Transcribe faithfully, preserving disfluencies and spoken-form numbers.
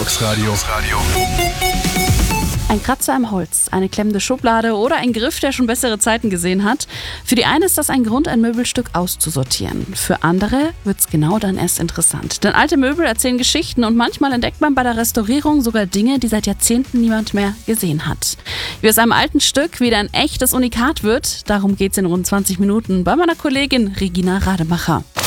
Gebrauchsradio. Ein Kratzer im Holz, eine klemmende Schublade oder ein Griff, der schon bessere Zeiten gesehen hat. Für die einen ist das ein Grund, ein Möbelstück auszusortieren. Für andere wird's genau dann erst interessant. Denn alte Möbel erzählen Geschichten und manchmal entdeckt man bei der Restaurierung sogar Dinge, die seit Jahrzehnten niemand mehr gesehen hat. Wie aus einem alten Stück wieder ein echtes Unikat wird, darum geht's in rund zwanzig Minuten bei meiner Kollegin Regina Rademacher.